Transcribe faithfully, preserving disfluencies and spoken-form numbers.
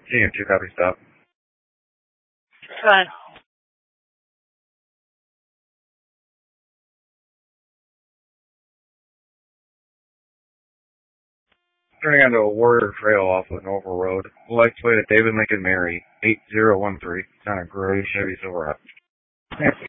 C M two copy stop. Fine. Turning onto a Warrior Trail off of Norfolk Road. Lights way to David Lincoln Mary, eight zero one three. On a gray Chevy Silverado.